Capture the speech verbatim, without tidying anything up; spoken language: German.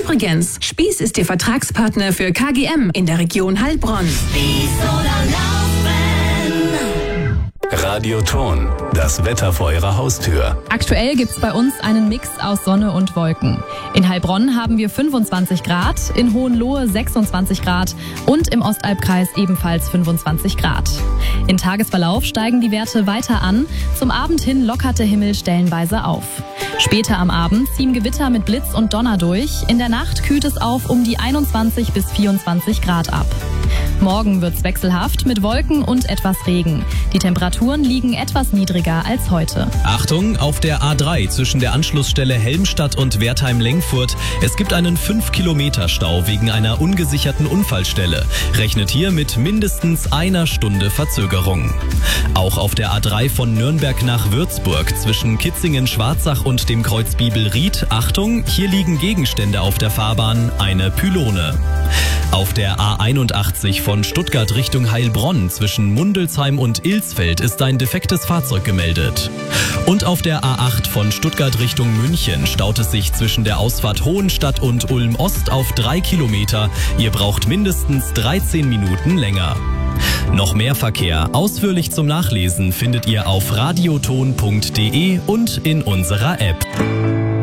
Übrigens, Spieß ist Ihr Vertragspartner für K G M in der Region Heilbronn. Spieß oder laufen. Radioton, das Wetter vor Ihrer Haustür. Aktuell gibt's bei uns einen Mix aus Sonne und Wolken. In Heilbronn haben wir fünfundzwanzig Grad, in Hohenlohe sechsundzwanzig Grad und im Ostalbkreis ebenfalls fünfundzwanzig Grad. Im Tagesverlauf steigen die Werte weiter an. Zum Abend hin lockert der Himmel stellenweise auf. Später am Abend ziehen Gewitter mit Blitz und Donner durch. In der Nacht kühlt es auf um die einundzwanzig bis vierundzwanzig Grad ab. Morgen wird's wechselhaft mit Wolken und etwas Regen. Die Temperaturen liegen etwas niedriger als heute. Achtung, auf der A drei zwischen der Anschlussstelle Helmstadt und Wertheim-Lengfurt. Es gibt einen fünf Kilometer Stau wegen einer ungesicherten Unfallstelle. Rechnet hier mit mindestens einer Stunde Verzögerung. Auch auf der A drei von Nürnberg nach Würzburg zwischen Kitzingen-Schwarzach und dem Kreuz Biebel-Ried. Achtung, hier liegen Gegenstände auf der Fahrbahn, eine Pylone. Auf der A einundachtzig von Stuttgart Richtung Heilbronn zwischen Mundelsheim und Ilsfeld ist ein defektes Fahrzeug gemeldet. Und auf der A acht von Stuttgart Richtung München staut es sich zwischen der Ausfahrt Hohenstadt und Ulm Ost auf drei Kilometer. Ihr braucht mindestens dreizehn Minuten länger. Noch mehr Verkehr ausführlich zum Nachlesen findet ihr auf radioton punkt de und in unserer App.